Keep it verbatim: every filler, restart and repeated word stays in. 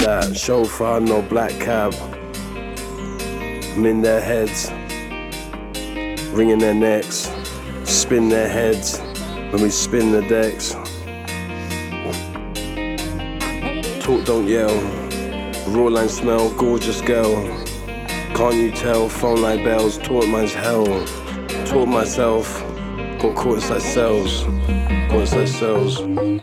that. Chauffeur, no black cab. I'm in their heads, wringing their necks, spin their heads when we spin the decks. Talk, don't yell. Raw line smell, gorgeous girl. Can't you tell? Phone like bells, taught mine's hell. Taught myself, got caught inside cells, caught inside cells.